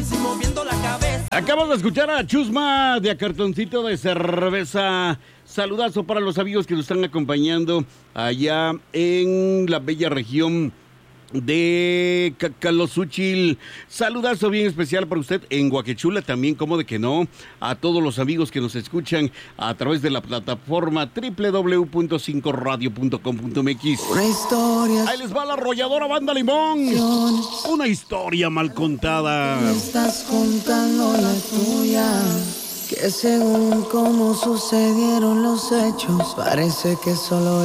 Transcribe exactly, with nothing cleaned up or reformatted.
Acabamos de escuchar a Chusma de A Cartoncito de Cerveza. Saludazo para los amigos que nos están acompañando allá en la bella región de Cacalozúchil. Saludazo bien especial para usted en Guaquechula también, como de que no, a todos los amigos que nos escuchan a través de la plataforma doble u doble u doble u punto cinco radio punto com punto m x. Una historia. Ahí les va la arrolladora Banda Limón. Una historia mal contada. Me estás contando la tuya, que según cómo sucedieron los hechos, parece que solo